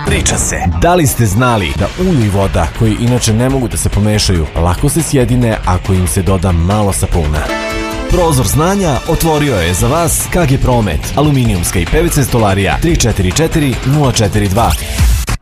Priča se. Da li ste znali da ulje i voda, koji inače ne mogu da se pomešaju, lako se sjedine ako im se doda malo sapuna? Prozor znanja otvorio je za vas KG Promet, aluminijumska i PVC stolarija 344 042.